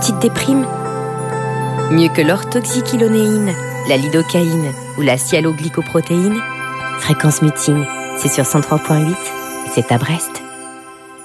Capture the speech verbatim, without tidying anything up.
petite déprime? Mieux que l'orthoxyclonéine, la lidocaïne ou la sialoglycoprotéine? Fréquence Mutine, c'est sur cent trois virgule huit, c'est à Brest.